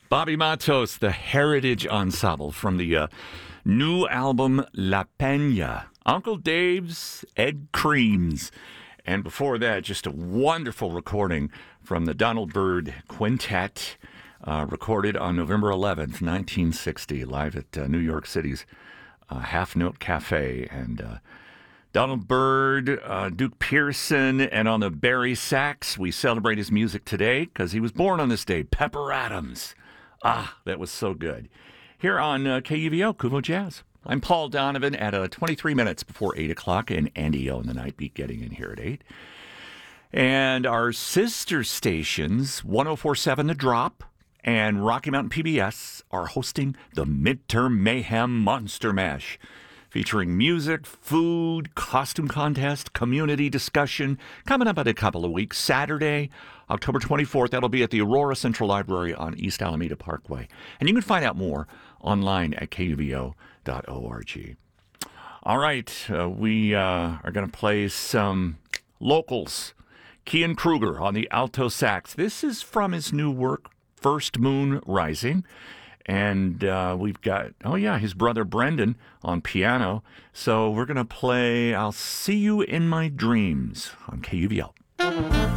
Bobby Matos, the Heritage Ensemble from the new album La Peña. Uncle Dave's Egg Creams. And before that, just a wonderful recording from the Donald Byrd Quintet, recorded on November 11th, 1960, live at New York City's Half Note Cafe. And Donald Byrd, Duke Pearson, and on the Barry sax, we celebrate his music today because he was born on this day, Pepper Adams. Ah, that was so good. Here on KUVO, Kuvo Jazz. I'm Paul Donovan at 23 minutes before 8 o'clock, and Andy O in the Night Beat getting in here at 8. And our sister stations, 104.7 The Drop and Rocky Mountain PBS, are hosting the Midterm Mayhem Monster Mash, featuring music, food, costume contest, community discussion, coming up in a couple of weeks. Saturday, October 24th, that'll be at the Aurora Central Library on East Alameda Parkway. And you can find out more online at kuvo.org. All right, we are going to play some locals. Kian Kruger on the alto sax. This is from his new work, First Moon Rising. And we've got, his brother Brendan on piano. So we're going to play I'll See You in My Dreams on KUVL.